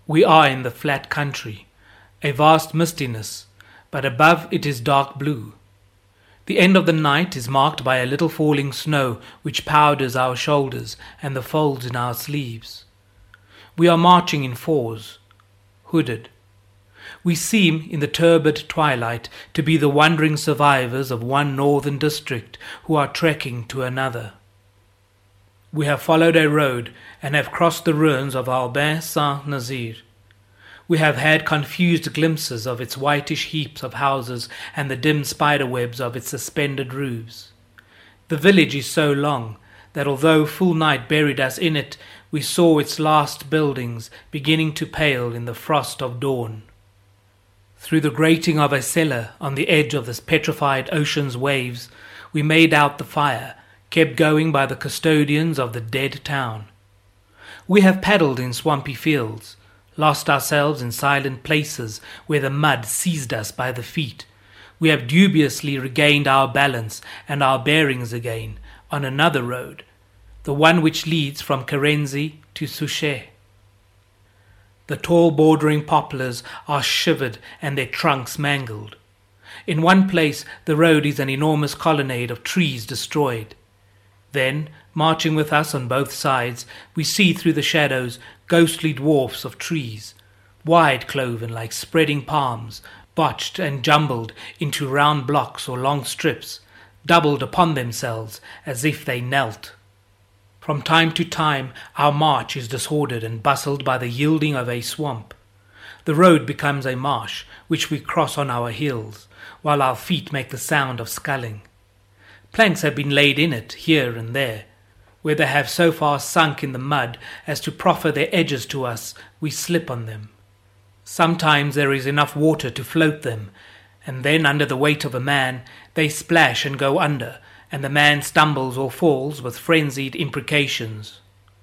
We are in the flat country, a vast mistiness, but above it is dark blue. The end of the night is marked by a little falling snow which powders our shoulders and the folds in our sleeves. We are marching in fours, hooded. We seem, in the turbid twilight, to be the wandering survivors of one northern district who are trekking to another. We have followed a road and have crossed the ruins of Albin Saint-Nazaire. We have had confused glimpses of its whitish heaps of houses and the dim spider webs of its suspended roofs. The village is so long that although full night buried us in it, we saw its last buildings beginning to pale in the frost of dawn. Through the grating of a cellar on the edge of this petrified ocean's waves, we made out the fire, kept going by the custodians of the dead town. We have paddled in swampy fields, lost ourselves in silent places where the mud seized us by the feet. We have dubiously regained our balance and our bearings again on another road, the one which leads from Carenzi to Souchez. The tall bordering poplars are shivered and their trunks mangled. In one place the road is an enormous colonnade of trees destroyed. Then, marching with us on both sides, we see through the shadows ghostly dwarfs of trees, wide cloven like spreading palms, botched and jumbled into round blocks or long strips, doubled upon themselves as if they knelt. From time to time our march is disordered and bustled by the yielding of a swamp. The road becomes a marsh which we cross on our heels, while our feet make the sound of sculling. Planks have been laid in it here and there. Where they have so far sunk in the mud as to proffer their edges to us, we slip on them. Sometimes there is enough water to float them, and then under the weight of a man they splash and go under, and the man stumbles or falls with frenzied imprecations.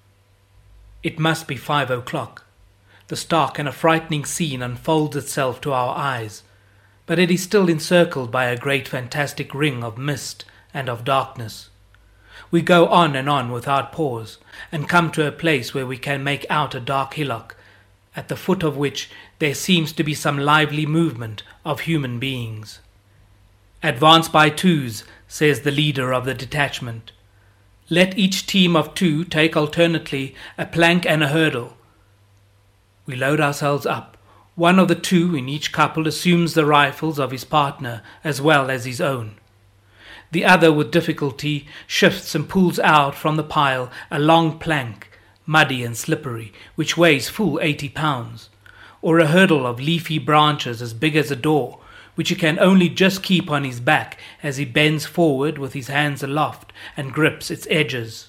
It must be 5 o'clock. The stark and a frightening scene unfolds itself to our eyes, but it is still encircled by a great fantastic ring of mist and of darkness. We go on and on without pause, and come to a place where we can make out a dark hillock, at the foot of which there seems to be some lively movement of human beings. "Advance by twos," says the leader of the detachment. "Let each team of 2 take alternately a plank and a hurdle." We load ourselves up. One of the 2 in each couple assumes the rifles of his partner as well as his own. The other, with difficulty, shifts and pulls out from the pile a long plank, muddy and slippery, which weighs full 80 pounds, or a hurdle of leafy branches as big as a door, which he can only just keep on his back as he bends forward with his hands aloft and grips its edges.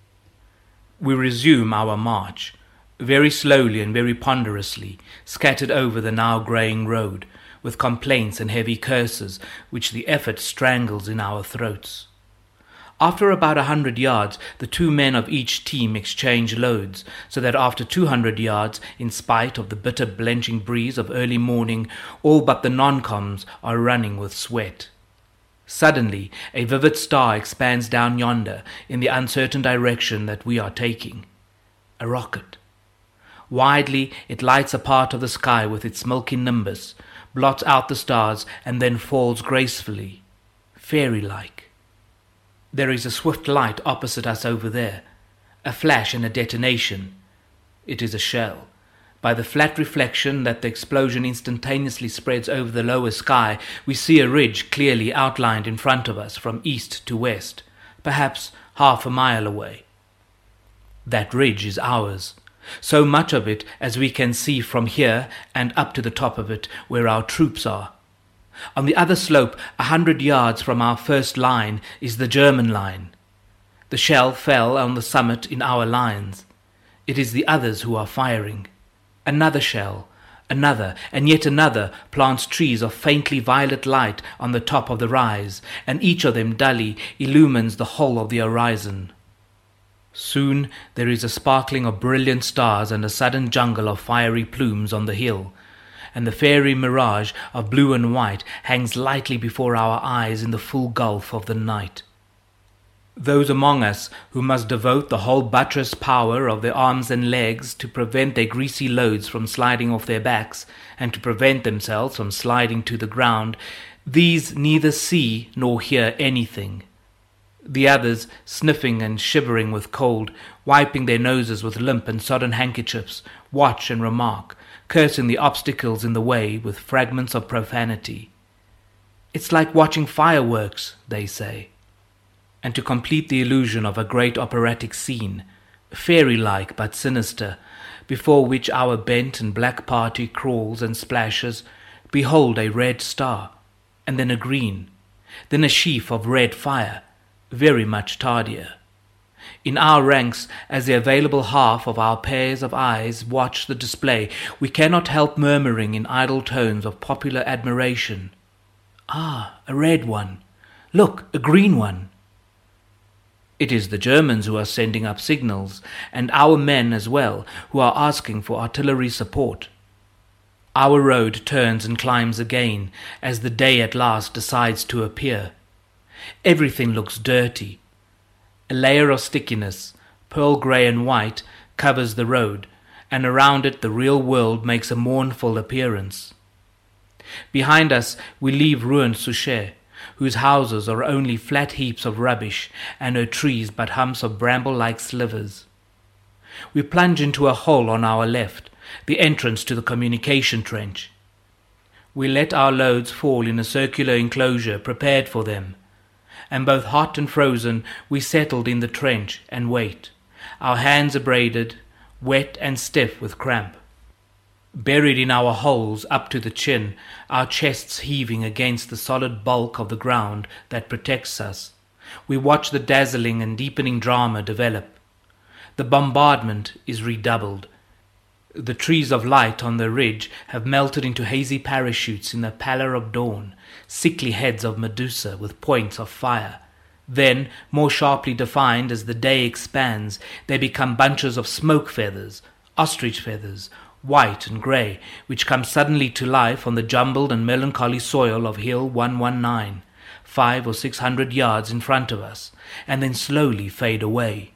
We resume our march, very slowly and very ponderously, scattered over the now greying road, with complaints and heavy curses which the effort strangles in our throats. After about 100 yards, the 2 men of each team exchange loads, so that after 200 yards, in spite of the bitter blenching breeze of early morning, all but the non-coms are running with sweat. Suddenly, a vivid star expands down yonder in the uncertain direction that we are taking. A rocket. Widely, it lights a part of the sky with its milky nimbus, blots out the stars, and then falls gracefully, fairy-like. There is a swift light opposite us over there, a flash and a detonation. It is a shell. By the flat reflection that the explosion instantaneously spreads over the lower sky, we see a ridge clearly outlined in front of us from east to west, perhaps half a mile away. That ridge is ours. So much of it as we can see from here and up to the top of it where our troops are. On the other slope, 100 yards from our first line, is the German line. The shell fell on the summit in our lines. It is the others who are firing. Another shell, another, and yet another plants trees of faintly violet light on the top of the rise, and each of them dully illumines the whole of the horizon. Soon there is a sparkling of brilliant stars and a sudden jungle of fiery plumes on the hill, and the fairy mirage of blue and white hangs lightly before our eyes in the full gulf of the night. Those among us who must devote the whole buttress power of their arms and legs to prevent their greasy loads from sliding off their backs and to prevent themselves from sliding to the ground, these neither see nor hear anything. The others, sniffing and shivering with cold, wiping their noses with limp and sodden handkerchiefs, watch and remark, cursing the obstacles in the way with fragments of profanity. "It's like watching fireworks," they say. And to complete the illusion of a great operatic scene, fairy-like but sinister, before which our bent and black party crawls and splashes, behold a red star, and then a green, then a sheaf of red fire, very much tardier. In our ranks, as the available half of our pairs of eyes watch the display, we cannot help murmuring in idle tones of popular admiration, "Ah, a red one! Look, a green one!" It is the Germans who are sending up signals, and our men as well, who are asking for artillery support. Our road turns and climbs again, as the day at last decides to appear. Everything looks dirty. A layer of stickiness, pearl grey and white, covers the road, and around it the real world makes a mournful appearance. Behind us we leave ruined Souchez, whose houses are only flat heaps of rubbish, and her trees but humps of bramble-like slivers. We plunge into a hole on our left, the entrance to the communication trench. We let our loads fall in a circular enclosure prepared for them, and both hot and frozen we settled in the trench and wait, our hands abraded, wet and stiff with cramp. Buried in our holes up to the chin, our chests heaving against the solid bulk of the ground that protects us, we watch the dazzling and deepening drama develop. The bombardment is redoubled. The trees of light on the ridge have melted into hazy parachutes in the pallor of dawn, sickly heads of Medusa with points of fire. Then, more sharply defined as the day expands, they become bunches of smoke feathers, ostrich feathers, white and grey, which come suddenly to life on the jumbled and melancholy soil of Hill 119, 500 or 600 yards in front of us, and then slowly fade away.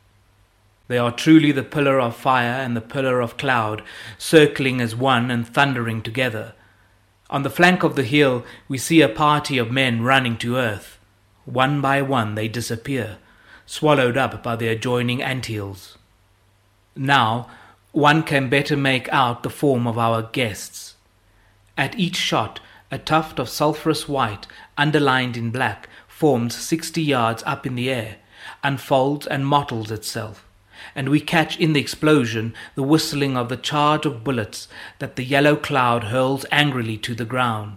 They are truly the pillar of fire and the pillar of cloud, circling as one and thundering together. On the flank of the hill we see a party of men running to earth. One by one they disappear, swallowed up by the adjoining anthills. Now one can better make out the form of our guests. At each shot a tuft of sulphurous white, underlined in black, forms 60 yards up in the air, unfolds and mottles itself, and we catch in the explosion the whistling of the charge of bullets that the yellow cloud hurls angrily to the ground.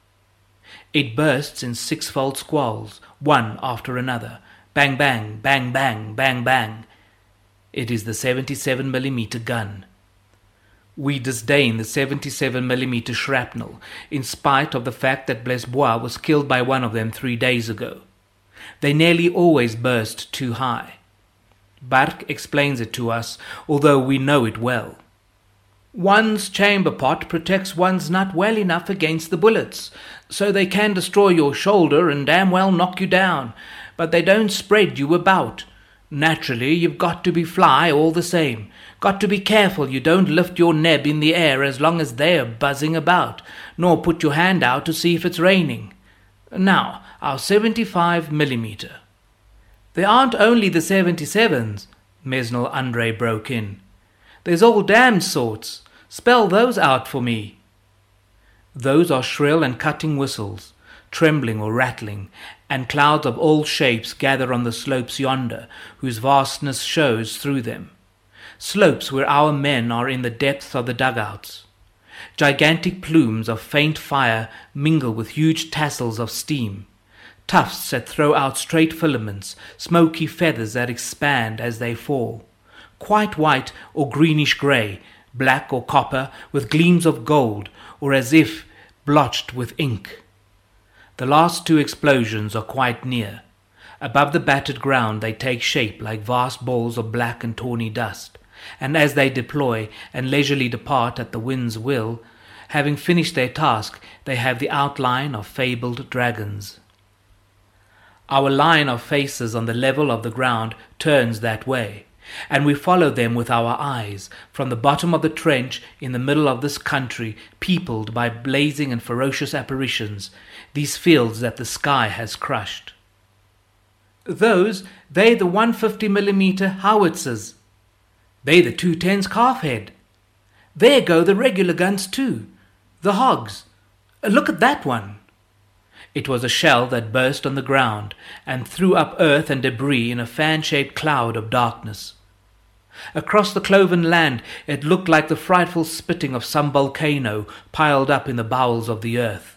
It bursts in sixfold squalls, one after another, bang bang, bang bang, bang bang. It is the 77mm gun. We disdain the 77mm shrapnel, in spite of the fact that Blesbois was killed by one of them 3 days ago. They nearly always burst too high. Barque explains it to us, although we know it well. One's chamber pot protects one's nut well enough against the bullets, so they can destroy your shoulder and damn well knock you down, but they don't spread you about. Naturally, you've got to be fly all the same. Got to be careful you don't lift your neb in the air as long as they're buzzing about, nor put your hand out to see if it's raining. Now, our 75mm. They aren't only the 77s, Mesnil Andre broke in. There's all damned sorts. Spell those out for me. Those are shrill and cutting whistles, trembling or rattling, and clouds of all shapes gather on the slopes yonder, whose vastness shows through them. Slopes where our men are in the depths of the dugouts. Gigantic plumes of faint fire mingle with huge tassels of steam. Tufts that throw out straight filaments, smoky feathers that expand as they fall. Quite white or greenish grey, black or copper, with gleams of gold, or as if blotched with ink. The last 2 explosions are quite near. Above the battered ground they take shape like vast balls of black and tawny dust, and as they deploy and leisurely depart at the wind's will, having finished their task, they have the outline of fabled dragons. Our line of faces on the level of the ground turns that way, and we follow them with our eyes from the bottom of the trench in the middle of this country peopled by blazing and ferocious apparitions, these fields that the sky has crushed. They're the 150mm howitzers. They're the 210's calf head. There go the regular guns too, the hogs. Look at that one. It was a shell that burst on the ground and threw up earth and debris in a fan-shaped cloud of darkness. Across the cloven land it looked like the frightful spitting of some volcano piled up in the bowels of the earth.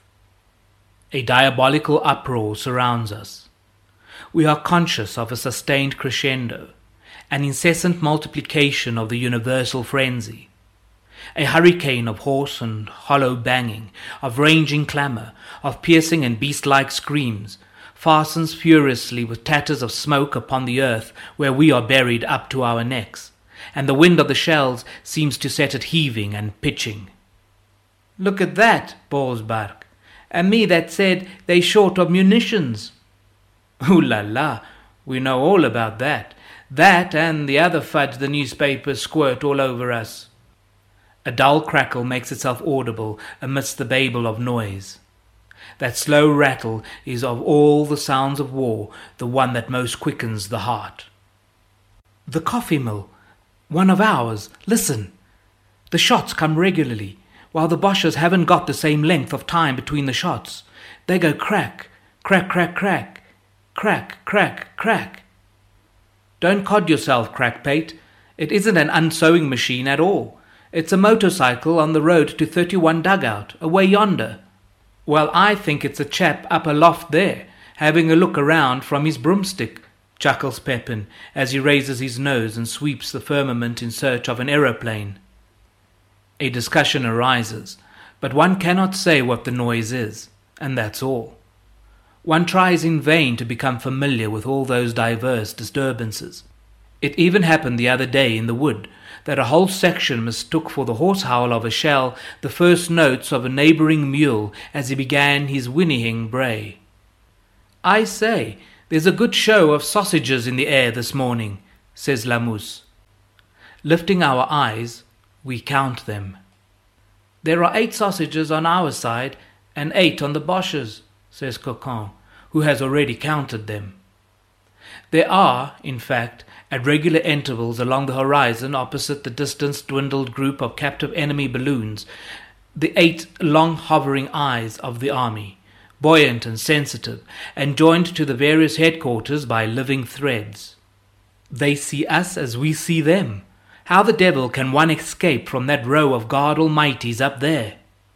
A diabolical uproar surrounds us. We are conscious of a sustained crescendo, an incessant multiplication of the universal frenzy. A hurricane of hoarse and hollow banging, of ranging clamour, of piercing and beast-like screams, fastens furiously with tatters of smoke upon the earth where we are buried up to our necks, and the wind of the shells seems to set it heaving and pitching. "Look at that," bawls Bark, "and me that said they short of munitions." "Ooh la la, we know all about that. That and the other fudge the newspapers squirt all over us." A dull crackle makes itself audible amidst the babel of noise. That slow rattle is of all the sounds of war the one that most quickens the heart. "The coffee mill, one of ours. Listen. The shots come regularly, while the Boches haven't got the same length of time between the shots. They go crack, crack, crack, crack, crack, crack, crack." "Don't cod yourself, Crackpate. It isn't an unsewing machine at all. It's a motorcycle on the road to 31 Dugout, away yonder." "Well, I think it's a chap up aloft there, having a look around from his broomstick," chuckles Pepin as he raises his nose and sweeps the firmament in search of an aeroplane. A discussion arises, but one cannot say what the noise is, and that's all. One tries in vain to become familiar with all those diverse disturbances. It even happened the other day in the wood that a whole section mistook for the horse howl of a shell the first notes of a neighbouring mule as he began his whinnying bray. "I say, there's a good show of sausages in the air this morning," says Lamousse. Lifting our eyes, we count them. "There are 8 sausages on our side and 8 on the Boches," says Cocon, who has already counted them. There are, in fact, at regular intervals along the horizon opposite the distance-dwindled group of captive enemy balloons, the 8 long hovering eyes of the army, buoyant and sensitive, and joined to the various headquarters by living threads. They see us as we see them. How the devil can one escape from that row of God Almighties up there?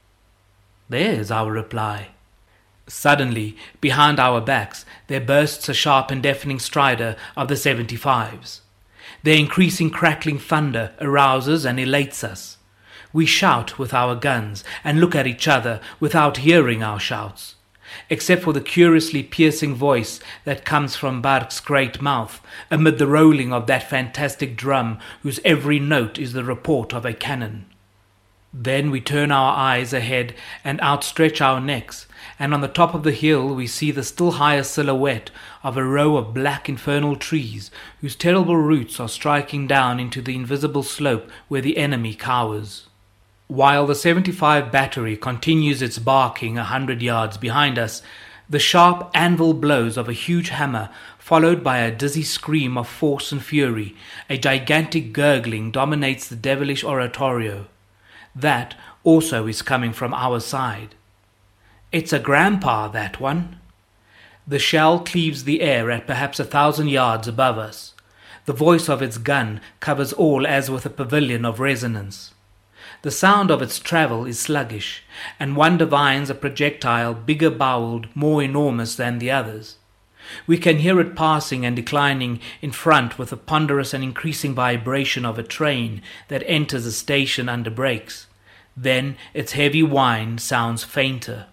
There's our reply. Suddenly, behind our backs, there bursts a sharp and deafening stridor of the 75s. Their increasing crackling thunder arouses and elates us. We shout with our guns and look at each other without hearing our shouts, except for the curiously piercing voice that comes from Bark's great mouth amid the rolling of that fantastic drum whose every note is the report of a cannon. Then we turn our eyes ahead and outstretch our necks, and on the top of the hill we see the still higher silhouette of a row of black infernal trees whose terrible roots are striking down into the invisible slope where the enemy cowers. While the 75 battery continues its barking 100 yards behind us, the sharp anvil blows of a huge hammer, followed by a dizzy scream of force and fury, a gigantic gurgling dominates the devilish oratorio. That also is coming from our side. It's a grandpa, that one. The shell cleaves the air at perhaps 1,000 yards above us. The voice of its gun covers all as with a pavilion of resonance. The sound of its travel is sluggish, and one divines a projectile bigger boweled, more enormous than the others. We can hear it passing and declining in front with the ponderous and increasing vibration of a train that enters a station under brakes. Then its heavy whine sounds fainter.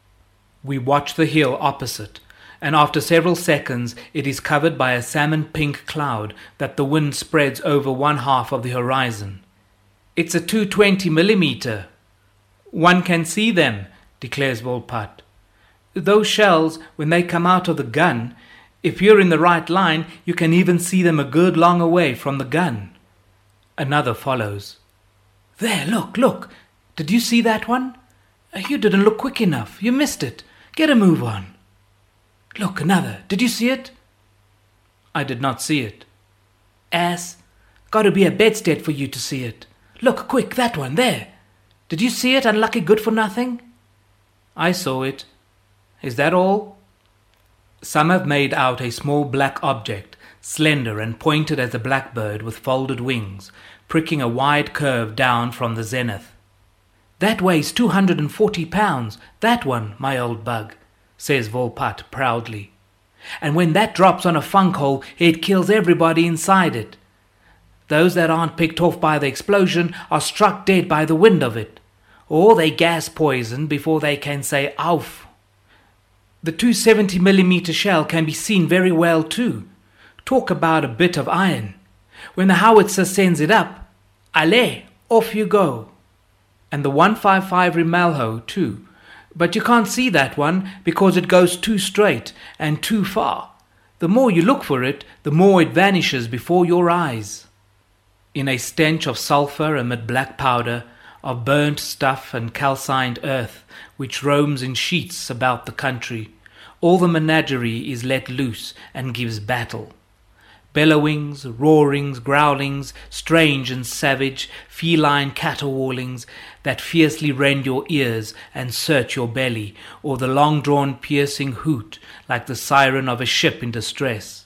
We watch the hill opposite, and after several seconds it is covered by a salmon-pink cloud that the wind spreads over one half of the horizon. "It's a 220mm. "One can see them," declares Volpatte. "Those shells, when they come out of the gun, If you're in the right line, you can even see them a good long away from the gun. Another follows. There, look. Did you see that one? You didn't look quick enough. You missed it. Get a move on. Look, another. Did you see it? I did not see it. Ass. Got to be a bedstead for you to see it. Look, quick, that one, there. Did you see it, unlucky good for nothing? I saw it. Is that all? Some have made out a small black object, slender and pointed as a blackbird with folded wings, pricking a wide curve down from the zenith. That weighs 240 pounds, that one, my old bug, says Volpat proudly. And when that drops on a funk hole, it kills everybody inside it. Those that aren't picked off by the explosion are struck dead by the wind of it, or they gas poisoned before they can say "Auf." The 270mm shell can be seen very well too. Talk about a bit of iron. When the howitzer sends it up, allez, off you go. And the 155 Rimailho too. But you can't see that one because it goes too straight and too far. The more you look for it, the more it vanishes before your eyes. In a stench of sulphur amid black powder, of burnt stuff and calcined earth, which roams in sheets about the country, all the menagerie is let loose and gives battle. Bellowings, roarings, growlings, strange and savage, feline caterwaulings that fiercely rend your ears and search your belly, or the long-drawn piercing hoot like the siren of a ship in distress.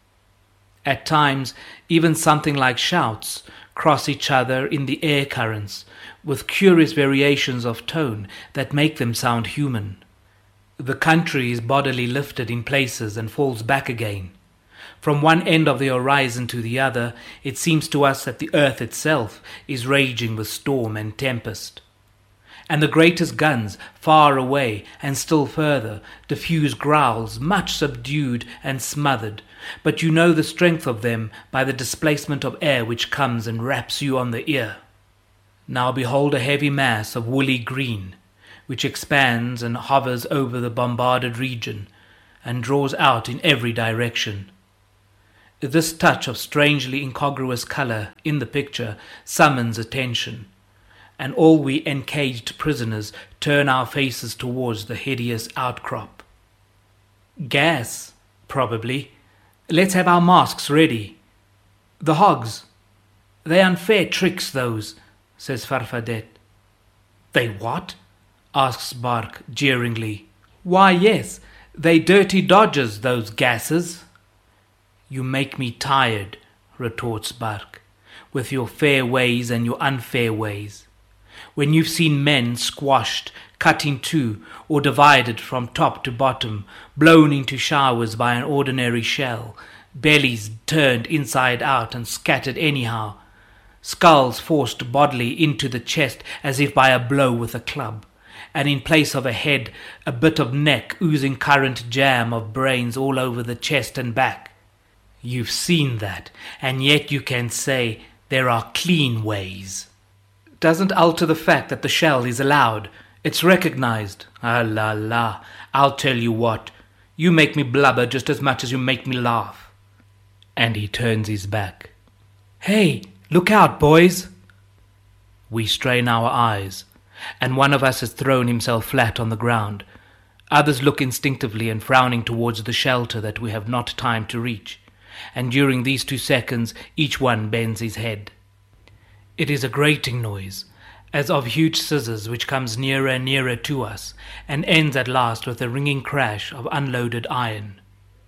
At times, even something like shouts cross each other in the air currents, with curious variations of tone that make them sound human. The country is bodily lifted in places and falls back again. From one end of the horizon to the other, it seems to us that the earth itself is raging with storm and tempest. And the greatest guns, far away and still further, diffuse growls much subdued and smothered, but you know the strength of them by the displacement of air which comes and raps you on the ear. Now behold a heavy mass of woolly green, which expands and hovers over the bombarded region, and draws out in every direction. This touch of strangely incongruous color in the picture summons attention, and all we encaged prisoners turn our faces towards the hideous outcrop. Gas, probably. Let's have our masks ready. The hogs. They're unfair tricks, those, says Farfadet. They what? Asks Bark jeeringly. Why, yes, they dirty dodgers, those gases. You make me tired, retorts Bark, with your fair ways and your unfair ways. When you've seen men squashed, cut in two, or divided from top to bottom, blown into showers by an ordinary shell, bellies turned inside out and scattered anyhow, skulls forced bodily into the chest as if by a blow with a club, and in place of a head, a bit of neck oozing currant jam of brains all over the chest and back. You've seen that, and yet you can say there are clean ways. Doesn't alter the fact that the shell is allowed. It's recognized. Ah la la, I'll tell you what. You make me blubber just as much as you make me laugh. And he turns his back. Hey, look out, boys. We strain our eyes, and one of us has thrown himself flat on the ground. Others look instinctively and frowning towards the shelter that we have not time to reach, and during these 2 seconds each one bends his head. It is a grating noise, as of huge scissors, which comes nearer and nearer to us, and ends at last with a ringing crash of unloaded iron.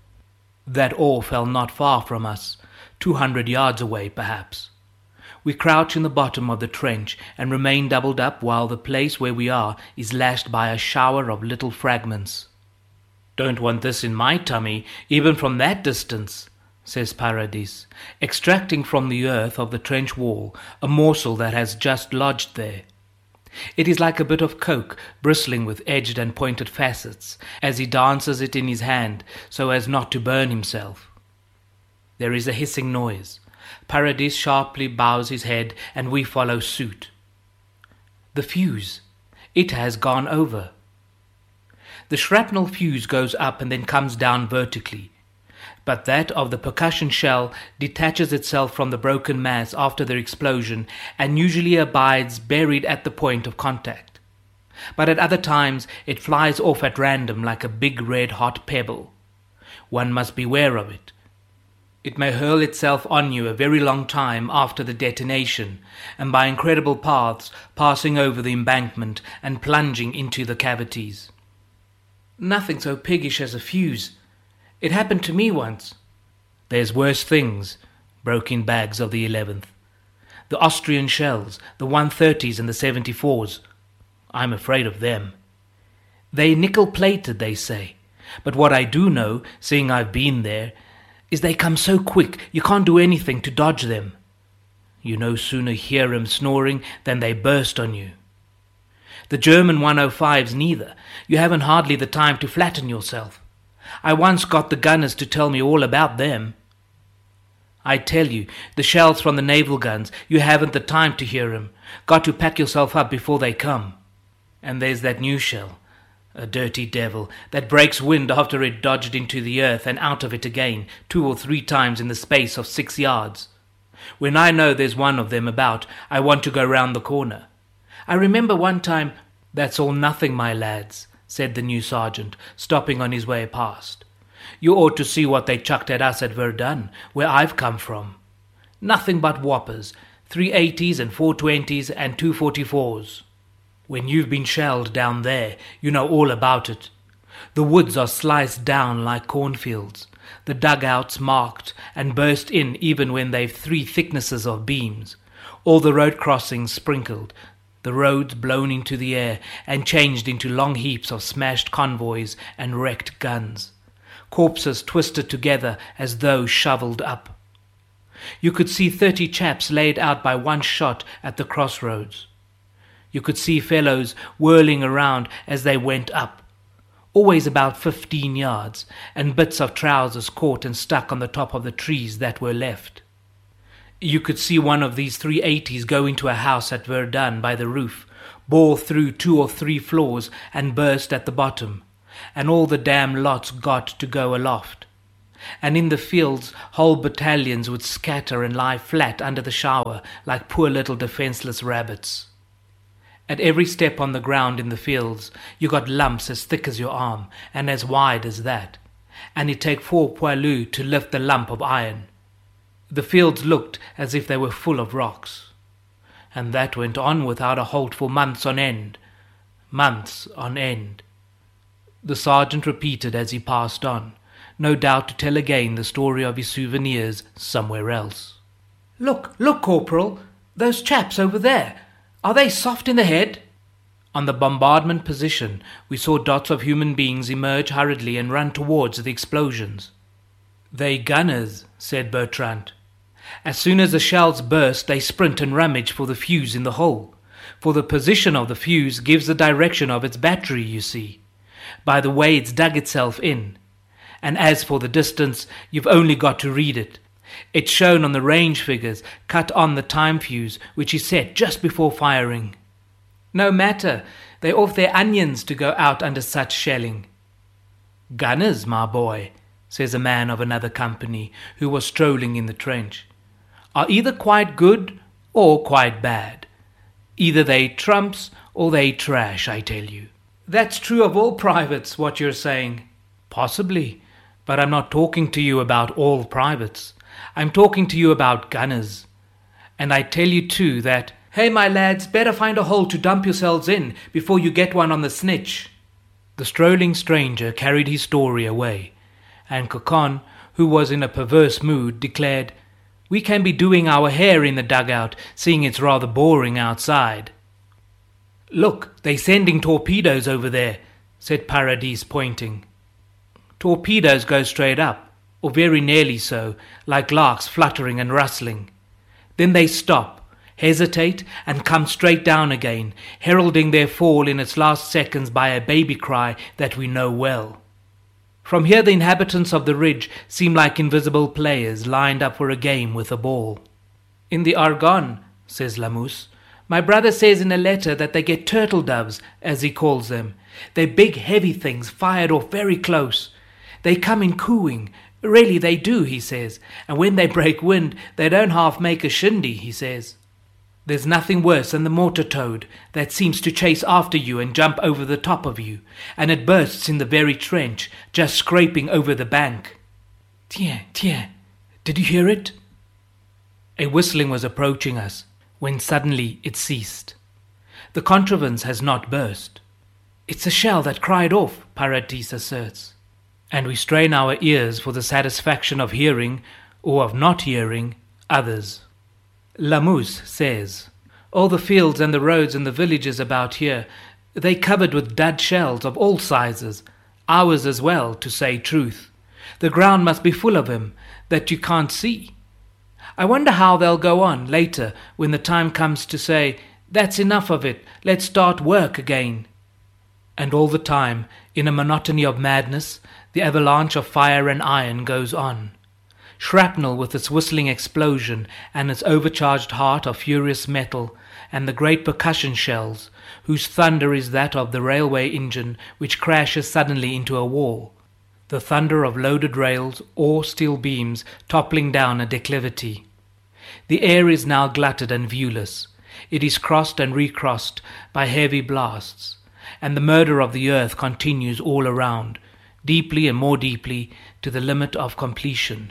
That ore fell not far from us, 200 yards away perhaps. We crouch in the bottom of the trench and remain doubled up while the place where we are is lashed by a shower of little fragments. Don't want this in my tummy, even from that distance, says Paradis, extracting from the earth of the trench wall a morsel that has just lodged there. It is like a bit of coke bristling with edged and pointed facets, as he dances it in his hand so as not to burn himself. There is a hissing noise. Paradis sharply bows his head, and we follow suit. The fuse. It has gone over. The shrapnel fuse goes up and then comes down vertically. but that of the percussion shell detaches itself from the broken mass after the explosion and usually abides buried at the point of contact. But at other times it flies off at random like a big red-hot pebble. One must beware of it. It may hurl itself on you a very long time after the detonation, and by incredible paths passing over the embankment and plunging into the cavities. Nothing so piggish as a fuse. It happened to me once. There's worse things, broke in Bags of the 11th. The Austrian shells, the 130s and the 74s. I'm afraid of them. They nickel-plated, they say. But what I do know, seeing I've been there, is they come so quick you can't do anything to dodge them. You no sooner hear 'em snoring than they burst on you. The German 105s neither. You haven't hardly the time to flatten yourself. I once got the gunners to tell me all about them. I tell you, the shells from the naval guns, you haven't the time to hear 'em. Got to pack yourself up before they come. And there's that new shell, a dirty devil, that breaks wind after it dodged into the earth and out of it again 2 or 3 times in the space of 6 yards. When I know there's one of them about, I want to go round the corner. I remember one time— That's all nothing, my lads, said the new sergeant, stopping on his way past. You ought to see what they chucked at us at Verdun, where I've come from. Nothing but whoppers, 380s and 420s and 244s. When you've been shelled down there, you know all about it. The woods are sliced down like cornfields, the dugouts marked and burst in even when they've 3 thicknesses of beams, all the road crossings sprinkled, the roads blown into the air and changed into long heaps of smashed convoys and wrecked guns, corpses twisted together as though shoveled up. You could see 30 chaps laid out by one shot at the crossroads. You could see fellows whirling around as they went up, always about 15 yards, and bits of trousers caught and stuck on the top of the trees that were left. You could see one of these 380s go into a house at Verdun by the roof, bore through 2 or 3 floors and burst at the bottom, and all the damn lots got to go aloft. And in the fields whole battalions would scatter and lie flat under the shower like poor little defenseless rabbits. At every step on the ground in the fields you got lumps as thick as your arm and as wide as that, and it'd take 4 poilus to lift the lump of iron. The fields looked as if they were full of rocks. And that went on without a halt for months on end. Months on end. The sergeant repeated as he passed on, no doubt to tell again the story of his souvenirs somewhere else. Look, Corporal, those chaps over there. Are they soft in the head? On the bombardment position, we saw dots of human beings emerge hurriedly and run towards the explosions. They gunners, said Bertrand. As soon as the shells burst, they sprint and rummage for the fuse in the hole. For the position of the fuse gives the direction of its battery, you see, by the way it's dug itself in. And as for the distance, you've only got to read it. It's shown on the range figures cut on the time fuse, which is set just before firing. No matter, they're off their onions to go out under such shelling. Gunners, my boy, says a man of another company who was strolling in the trench, are either quite good or quite bad. Either they trumps or they trash, I tell you. That's true of all privates, what you're saying. Possibly, but I'm not talking to you about all privates. I'm talking to you about gunners. And I tell you too that, hey my lads, better find a hole to dump yourselves in before you get one on the snitch. The strolling stranger carried his story away, and Cocon, who was in a perverse mood, declared, We can be doing our hair in the dugout, seeing it's rather boring outside. Look, they're sending torpedoes over there, said Paradis, pointing. Torpedoes go straight up, or very nearly so, like larks fluttering and rustling. Then they stop, hesitate, and come straight down again, heralding their fall in its last seconds by a baby cry that we know well. From here the inhabitants of the ridge seem like invisible players lined up for a game with a ball. In the Argonne, says Lamousse, my brother says in a letter that they get turtle doves, as he calls them. They're big heavy things fired off very close. They come in cooing, Really they do, he says, and when they break wind, they don't half make a shindy, he says. There's nothing worse than the mortar toad that seems to chase after you and jump over the top of you, and it bursts in the very trench, just scraping over the bank. Tiens, tiens, did you hear it? A whistling was approaching us, when suddenly it ceased. The contrivance has not burst. It's a shell that cried off, Paradis asserts, and we strain our ears for the satisfaction of hearing, or of not hearing, others. Lamousse says, all the fields and the roads and the villages about here, they covered with dud shells of all sizes, ours as well, to say truth. The ground must be full of him, that you can't see. I wonder how they'll go on later when the time comes to say, that's enough of it, let's start work again. And all the time, in a monotony of madness, the avalanche of fire and iron goes on. Shrapnel with its whistling explosion and its overcharged heart of furious metal, and the great percussion shells, whose thunder is that of the railway engine which crashes suddenly into a wall. The thunder of loaded rails or steel beams toppling down a declivity. The air is now glutted and viewless. It is crossed and recrossed by heavy blasts, and the murder of the earth continues all around, deeply and more deeply, to the limit of completion.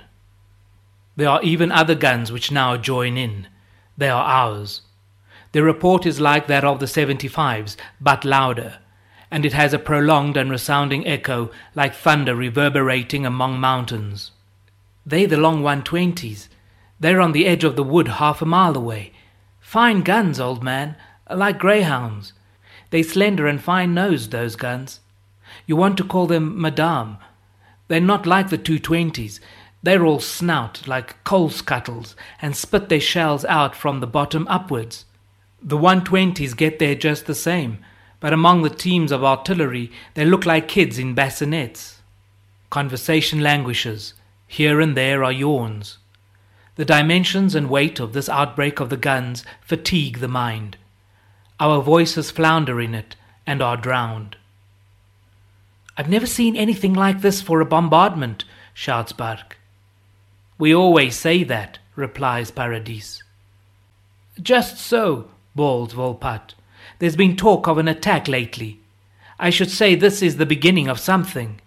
There are even other guns which now join in. They are ours. Their report is like that of the 75s, but louder, and it has a prolonged and resounding echo like thunder reverberating among mountains. They the long 120s. They're on the edge of the wood half a mile away. Fine guns, old man, like greyhounds. They slender and fine-nosed, those guns. You want to call them Madame. They're not like the 220s. They're all snout, like coal scuttles, and spit their shells out from the bottom upwards. The 120s get there just the same, but among the teams of artillery they look like kids in bassinets. Conversation languishes. Here and there are yawns. The dimensions and weight of this outbreak of the guns fatigue the mind. Our voices flounder in it and are drowned. I've never seen anything like this for a bombardment, shouts Bark. We always say that, replies Paradis. Just so, bawls Volpatte. There's been talk of an attack lately. I should say this is the beginning of something.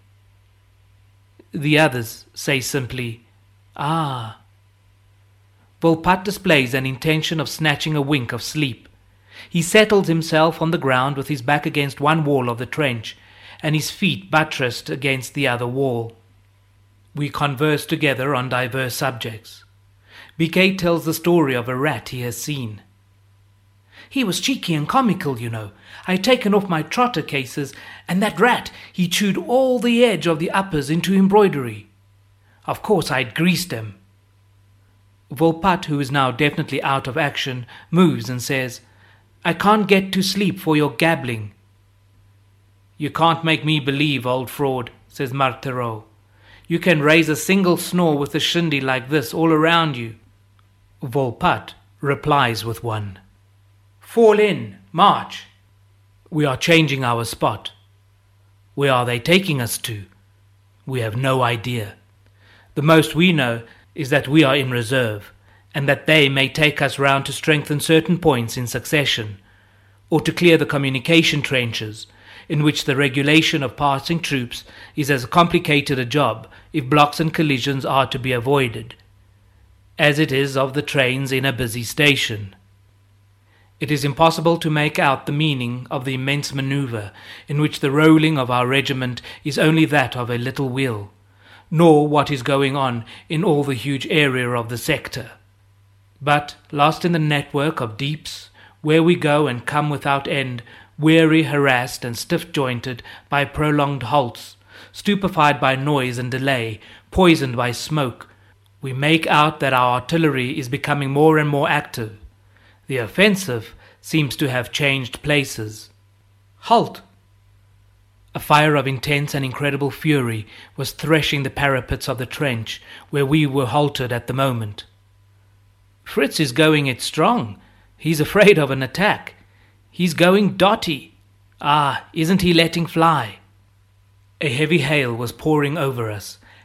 The others say simply, ah. Volpatte displays an intention of snatching a wink of sleep. He settles himself on the ground with his back against one wall of the trench, and his feet buttressed against the other wall. We converse together on diverse subjects. Biquet tells the story of a rat he has seen. He was cheeky and comical, you know. I had taken off my trotter cases, and that rat, he chewed all the edge of the uppers into embroidery. Of course I had greased them. Volpatte, who is now definitely out of action, moves and says, I can't get to sleep for your gabbling. You can't make me believe, old fraud, says Marthereau. You can raise a single snore with a shindy like this all around you. Volpatte replies with one. Fall in, march. We are changing our spot. Where are they taking us to? We have no idea. The most we know is that we are in reserve, and that they may take us round to strengthen certain points in succession, or to clear the communication trenches, in which the regulation of passing troops is as complicated a job, if blocks and collisions are to be avoided, as it is of the trains in a busy station. It is impossible to make out the meaning of the immense manoeuvre, in which the rolling of our regiment is only that of a little wheel, nor what is going on in all the huge area of the sector. But, lost in the network of deeps, where we go and come without end, weary, harassed, and stiff-jointed by prolonged halts, stupefied by noise and delay, poisoned by smoke, we make out that our artillery is becoming more and more active. The offensive seems to have changed places. Halt! A fire of intense and incredible fury was threshing the parapets of the trench where we were halted at the moment. Fritz is going it strong. He's afraid of an attack. He's going dotty. Ah, isn't he letting fly? A heavy hail was pouring over us,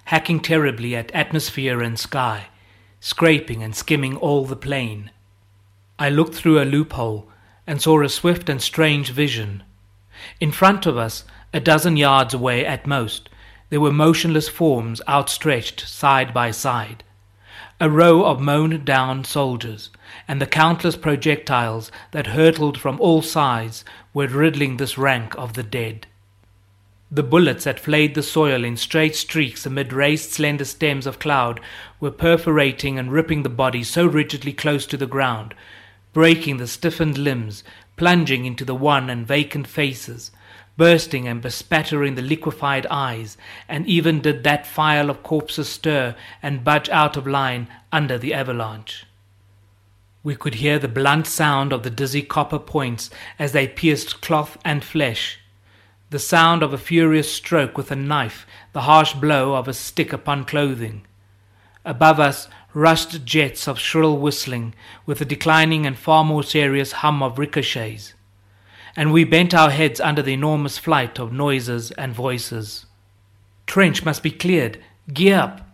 hacking terribly at atmosphere and sky, scraping and skimming all the plain. I looked through a loophole and saw a swift and strange vision. In front of us, a dozen yards away at most, there were motionless forms outstretched side by side. A row of mown-down soldiers, and the countless projectiles that hurtled from all sides were riddling this rank of the dead. The bullets that flayed the soil in straight streaks amid raised slender stems of cloud were perforating and ripping the body so rigidly close to the ground, breaking the stiffened limbs, plunging into the wan and vacant faces, bursting and bespattering the liquefied eyes, and even did that file of corpses stir and budge out of line under the avalanche. We could hear the blunt sound of the dizzy copper points as they pierced cloth and flesh, the sound of a furious stroke with a knife, the harsh blow of a stick upon clothing. Above us rushed jets of shrill whistling, with a declining and far more serious hum of ricochets, and we bent our heads under the enormous flight of noises and voices. "Trench must be cleared. Gear up!"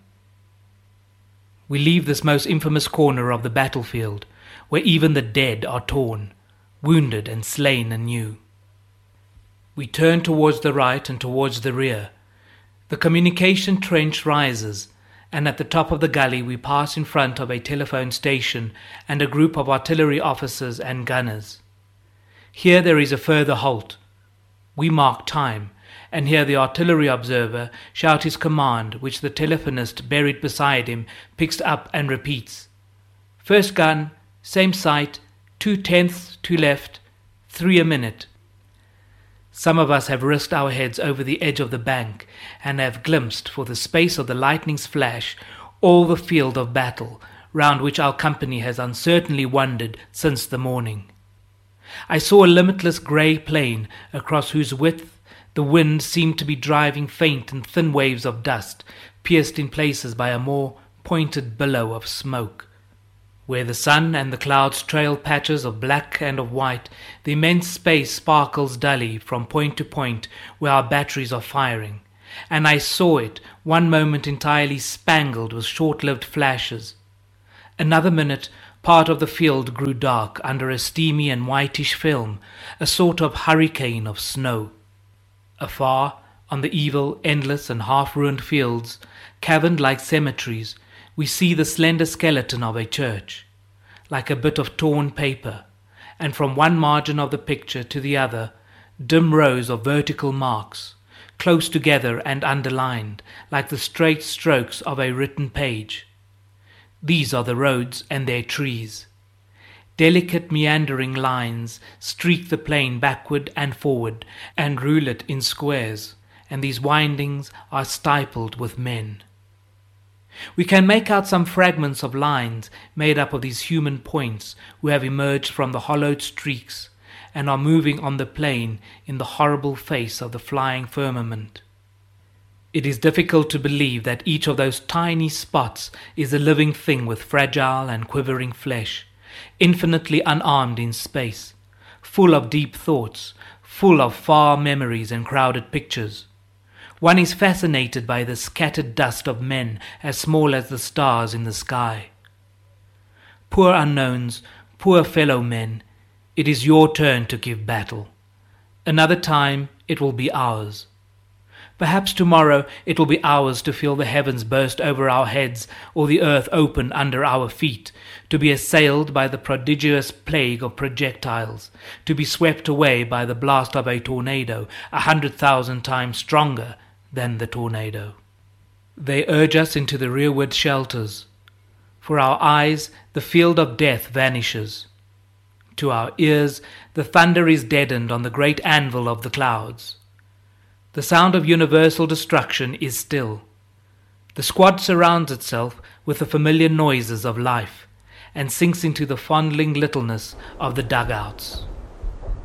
We leave this most infamous corner of the battlefield, where even the dead are torn, wounded and slain anew. We turn towards the right and towards the rear. The communication trench rises, and at the top of the gully we pass in front of a telephone station and a group of artillery officers and gunners. Here there is a further halt. We mark time, and hear the artillery observer shout his command, which the telephonist buried beside him picks up and repeats. "First gun, same sight, 2/10 to left, 3 a minute." Some of us have risked our heads over the edge of the bank and have glimpsed, for the space of the lightning's flash, all the field of battle round which our company has uncertainly wandered since the morning. I saw a limitless grey plain across whose width the wind seemed to be driving faint and thin waves of dust, pierced in places by a more pointed billow of smoke. Where the sun and the clouds trail patches of black and of white, the immense space sparkles dully from point to point where our batteries are firing, and I saw it one moment entirely spangled with short-lived flashes. Another minute, part of the field grew dark under a steamy and whitish film, a sort of hurricane of snow. Afar, on the evil, endless and half-ruined fields, caverned like cemeteries, we see the slender skeleton of a church, like a bit of torn paper, and from one margin of the picture to the other, dim rows of vertical marks, close together and underlined, like the straight strokes of a written page. These are the roads and their trees. Delicate meandering lines streak the plain backward and forward and rule it in squares, and these windings are stippled with men. We can make out some fragments of lines made up of these human points who have emerged from the hollowed streaks and are moving on the plain in the horrible face of the flying firmament. It is difficult to believe that each of those tiny spots is a living thing with fragile and quivering flesh, infinitely unarmed in space, full of deep thoughts, full of far memories and crowded pictures. One is fascinated by the scattered dust of men as small as the stars in the sky. Poor unknowns, poor fellow men, it is your turn to give battle. Another time it will be ours. Perhaps tomorrow it will be ours to feel the heavens burst over our heads or the earth open under our feet, to be assailed by the prodigious plague of projectiles, to be swept away by the blast of a tornado 100,000 times stronger than the tornado. They urge us into the rearward shelters. For our eyes the field of death vanishes. To our ears the thunder is deadened on the great anvil of the clouds. The sound of universal destruction is still. The squad surrounds itself with the familiar noises of life and sinks into the fondling littleness of the dugouts.